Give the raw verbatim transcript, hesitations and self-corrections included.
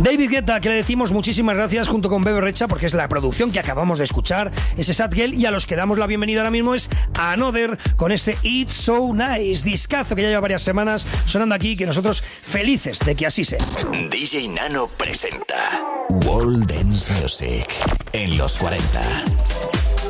David Guetta, que le decimos muchísimas gracias junto con Bebe Rexha, porque es la producción que acabamos de escuchar, ese Sad Girl, y a los que damos la bienvenida ahora mismo es Another con ese It's So Nice, discazo que ya lleva varias semanas sonando aquí, que nosotros felices de que así sea. D J Nano presenta World Dance Music en los cuarenta.